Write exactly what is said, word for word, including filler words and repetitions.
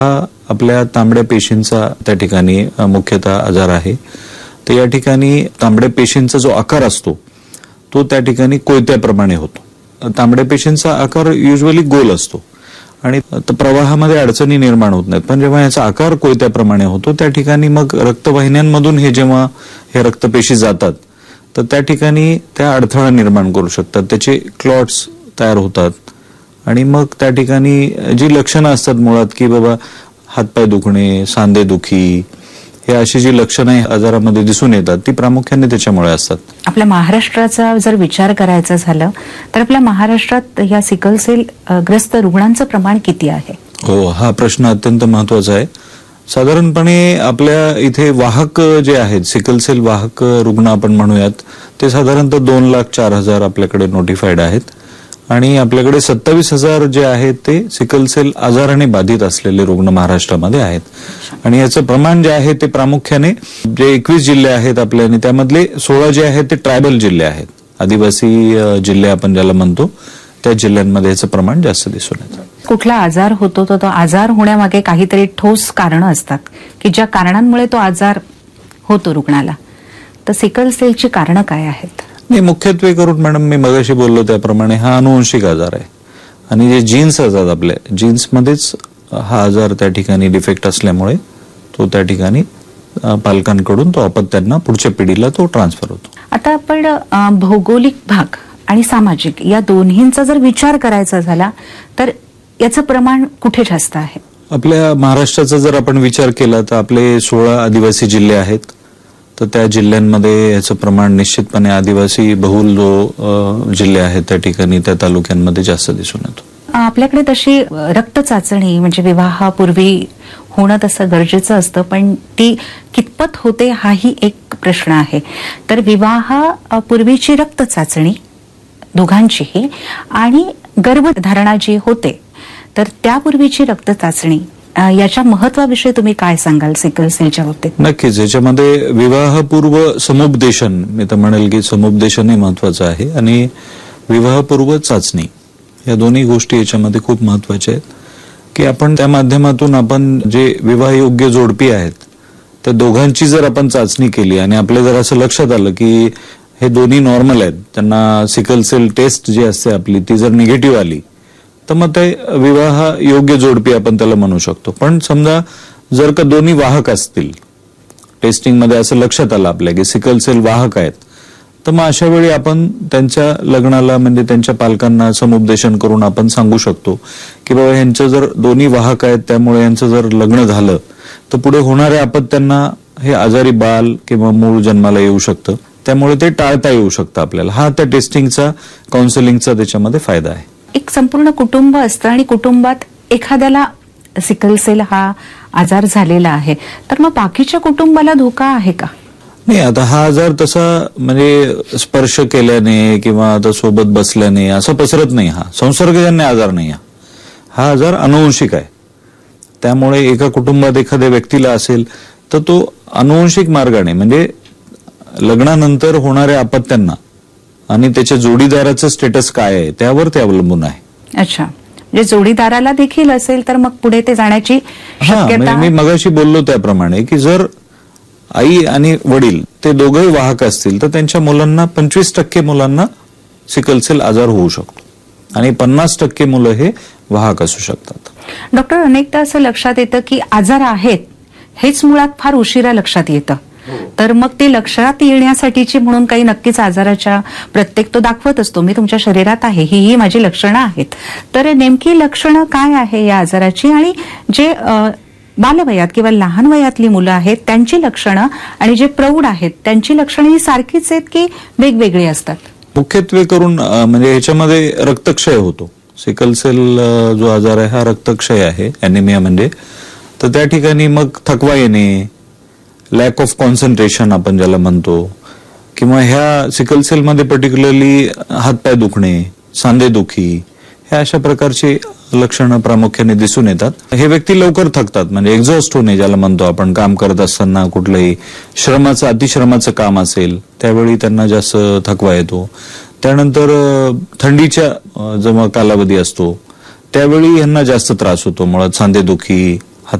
हा आपल्या तांबड्या पेशींचा त्या ठिकाणी मुख्यतः आजार आहे. तर या ठिकाणी तांबड्या पेशींचा जो आकार असतो तो त्या ठिकाणी कोयत्याप्रमाणे होतो. तांबड्या पेशींचा आकार युजली गोल असतो आणि प्रवाहामध्ये अडचणी निर्माण होत नाहीत, पण जेव्हा याचा आकार कोयत्याप्रमाणे होतो त्या ठिकाणी मग रक्तवाहिन्यांमधून हे जेव्हा हे रक्तपेशी जातात तर त्या ठिकाणी त्या अडथळा निर्माण करू शकतात, त्याचे क्लॉट्स तयार होतात आणि मग त्या ठिकाणी जी लक्षणं असतात मुळात की बाबा हातपाय दुखणे, सांधे दुखी, हे अशी जी लक्षणं आजारामध्ये दिसून येतात ती प्रामुख्याने त्याच्यामुळे असतात. आपल्या महाराष्ट्राचा जर विचार करायचा झाला तर आपल्या महाराष्ट्रात या सिकल सेल ग्रस्त रुग्णांचं प्रमाण किती आहे? हो, हा प्रश्न अत्यंत महत्वाचा आहे. साधारणपणे आपल्या इथे वाहक जे आहेत, सिकल सेल वाहक रुग्ण आपण म्हणूयात, ते साधारणतः दोन लाख चार हजार आपल्याकडे नोटिफाईड आहेत आणि आपल्याकडे सत्तावीस हजार जे आहेत ते सिकल सेल आजाराने बाधित असलेले रुग्ण महाराष्ट्रामध्ये आहेत. आणि याचं प्रमाण जे आहे ते प्रामुख्याने जे एकवीस जिल्हे आहेत आपल्या आणि त्यामधले सोळा जे आहेत ते ट्रायबल जिल्हे आहेत, आदिवासी जिल्हे आपण ज्याला म्हणतो, त्या जिल्ह्यांमध्ये याचं प्रमाण जास्त दिसून येतं. कुठला आजार होतो तर तो आजार होण्यामागे काहीतरी ठोस कारणं असतात की ज्या कारणांमुळे तो आजार होतो रुग्णाला. तर सिकल सेलची कारणं काय आहेत? नाही, मुख्यत्वे करून मॅडम मी मगाशी बोललो त्याप्रमाणे हा अनुवंशिक आजार आहे आणि जे जीन्स असतात आपल्या जीन्समध्येच हा आजार त्या ठिकाणी डिफेक्ट असल्यामुळे तो त्या ठिकाणी पालकांकडून तो अपत्यांना पुढच्या पिढीला तो ट्रान्सफर होतो. आता आपण भौगोलिक भाग आणि सामाजिक या दोन्हींचा जर विचार करायचा झाला तर याचं प्रमाण कुठे जास्त आहे? आपल्या महाराष्ट्राचा जर आपण विचार केला तर आपले सोळा आदिवासी जिल्हे आहेत, तर त्या जिल्ह्यांमध्ये याचं प्रमाण निश्चितपणे आदिवासी बहुल जो जिल्हे आहेत त्या ठिकाणी त्या तालुक्यांमध्ये जास्त दिसून येतो. आपल्याकडे तशी रक्त चाचणी म्हणजे विवाहापूर्वी होणं तसं गरजेचं असतं, पण ती कितपत होते हाही एक प्रश्न आहे. तर विवाहापूर्वीची रक्त चाचणी दोघांचीही आणि गर्भधारणा जी होते तर त्यापूर्वीची रक्त चाचणी याच्या महत्वाविषयी तुम्ही काय सांगाल सिकल सेलच्या बाबतीत? नक्कीच, याच्यामध्ये विवाहपूर्व समुपदेशन, मी तर म्हणेल की समुपदेशन हे महत्वाचं आहे आणि विवाहपूर्व चाचणी या दोन्ही गोष्टी याच्यामध्ये खूप महत्वाच्या आहेत की आपण त्या माध्यमातून आपण जे विवाहयोग्य जोडपी आहेत त्या दोघांची जर आपण चाचणी केली आणि आपल्या जर असं लक्षात आलं की हे दोन्ही नॉर्मल आहेत, त्यांना सिकल सेल टेस्ट जी असते आपली ती जर निगेटिव्ह आली तर मग ते विवाह योग्य जोडपी आपण त्याला म्हणू शकतो. पण समजा जर का दोन्ही वाहक असतील, टेस्टिंगमध्ये असं लक्षात आलं आपल्या की सिकल सेल वाहक आहेत, तर मग अशा वेळी आपण त्यांच्या लग्नाला म्हणजे त्यांच्या पालकांना समुपदेशन करून आपण सांगू शकतो की बाबा यांचं जर दोन्ही वाहक आहेत त्यामुळे यांचं जर लग्न झालं तर पुढे होणाऱ्या अपत्यांना हे आजारी बाल किंवा मूळ जन्माला येऊ शकतं, त्यामुळे ते टाळता येऊ शकतं आपल्याला. हा त्या टेस्टिंगचा काउन्सिलिंगचा त्याच्यामध्ये फायदा आहे. एक संपूर्ण कुटुंब असतं आणि कुटुंबात एखाद्याला सिकल सेल हा आजार झालेला आहे तर मग बाकीच्या कुटुंबाला धोका आहे का? नाही, आता हा आजार तसा म्हणजे स्पर्श केल्याने किंवा आता सोबत बसल्याने असं पसरत नाही. हा संसर्गजन्य आजार नाही. हा आजार अनुवंशिक आहे, त्यामुळे एका कुटुंबात एखाद्या व्यक्तीला असेल तर तो अनुवंशिक मार्गाने म्हणजे लग्नानंतर होणाऱ्या अपत्यांना आणि त्याच्या जोडीदाराचं स्टेटस काय आहे त्यावर ते अवलंबून आहे. अच्छा, म्हणजे जोडीदाराला देखील असेल तर मग पुढे ते जाण्याची शक्यता. मी मगाशी बोललो त्याप्रमाणे की जर आई आणि वडील ते दोघंही वाहक असतील तर त्यांच्या मुलांना पंचवीस टक्के मुलांना सिकल सेल आजार होऊ शकतो आणि पन्नास टक्के मुलं हे वाहक असू शकतात. डॉक्टर, अनेकदा असं लक्षात येतं की आजार आहेत हेच मुळात फार उशिरा लक्षात येतं, तर मग ते लक्षात येण्यासाठीची म्हणून काही नक्कीच आजाराच्या प्रत्येक तो दाखवत असतो मी तुमच्या शरीरात आहे, ही ही माझी लक्षणं आहेत. तर नेमकी लक्षणं काय आहे या आजाराची आणि जे बालवयात किंवा लहान वयातली मुलं आहेत त्यांची लक्षणं आणि जे प्रौढ आहेत त्यांची लक्षणं ही सारखीच आहेत की वेगवेगळी असतात? मुख्यत्वे करून म्हणजे ह्याच्यामध्ये रक्तक्षय होतो. सिकल सेल जो आजार आहे हा रक्तक्षय आहे, अॅनिमिया म्हणजे. तर त्या ठिकाणी मग थकवा येणे, लॅक ऑफ कॉन्सन्ट्रेशन आपण ज्याला म्हणतो, किंवा ह्या सिकल सेलमध्ये पर्टिक्युलरली हातपाय दुखणे, सांधेदुखी, ह्या अशा प्रकारची लक्षणं प्रामुख्याने दिसून येतात. हे व्यक्ती लवकर थकतात म्हणजे एक्झॉस्ट होणे ज्याला म्हणतो आपण. काम करत असताना कुठलंही श्रमाचं अतिश्रमाचं काम असेल त्यावेळी त्यांना जास्त थकवा येतो. त्यानंतर थंडीच्या जेव्हा कालावधी असतो त्यावेळी यांना जास्त त्रास होतो, मुळात सांधेदुखी,